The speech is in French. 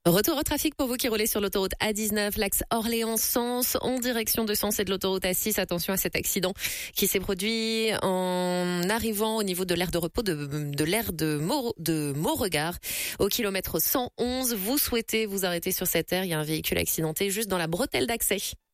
Retour au trafic pour vous qui roulez sur l'autoroute A19, l'axe Orléans-Sens, en direction de Sens et de l'autoroute A6. Attention à cet accident qui s'est produit en arrivant au niveau de l'aire de repos de l'aire de Mauregard. Au kilomètre 111, vous souhaitez vous arrêter sur cette aire. Il y a un véhicule accidenté juste dans la bretelle d'accès.